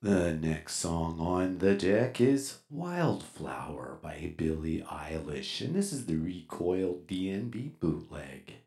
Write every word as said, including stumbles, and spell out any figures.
The next song on the deck is Wildflower by Billie Eilish, and this is the Recoil D N B bootleg.